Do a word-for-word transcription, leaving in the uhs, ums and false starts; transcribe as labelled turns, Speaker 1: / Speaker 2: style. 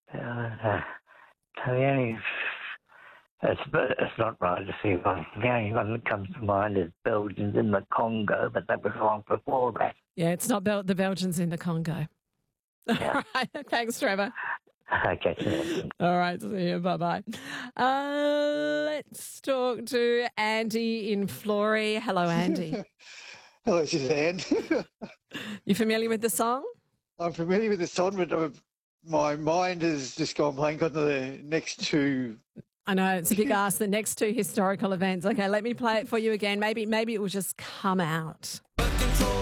Speaker 1: Uh, so the only, it's, it's not right to see one. The only one that comes to mind is Belgians in the Congo, but that was long before that.
Speaker 2: Yeah, it's not Bel- the Belgians in the Congo.
Speaker 1: Yeah.
Speaker 2: All right. Thanks, Trevor.
Speaker 1: Okay. So
Speaker 2: All right. See you. Bye-bye. Uh, let's talk to Andy in Flory. Hello, Andy.
Speaker 3: Hello, Suzanne.
Speaker 2: You familiar with the song?
Speaker 3: I'm familiar with the song, but uh, my mind has just gone blank on the next two.
Speaker 2: I know, it's a big ask, the next two historical events. Okay, let me play it for you again. Maybe maybe it will just come out.